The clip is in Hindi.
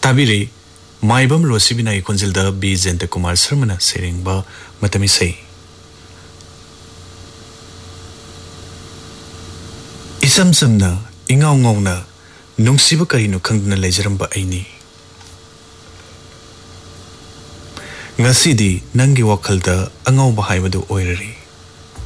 ताबिरे माइबम रोसिबिना इकोंजिलदा बी जयंत कुमार शर्मा सेरेंबा मतमी सही इसम समना इंगाव ngawna nungsiba karino khangdna lejaramba aini ngasidi nangi wakhalda angawba haibadu oirari